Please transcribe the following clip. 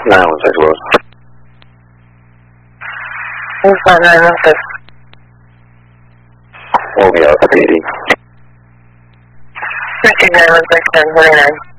916 Rose. 5916. Romeo, that's 80. 5916, 1029.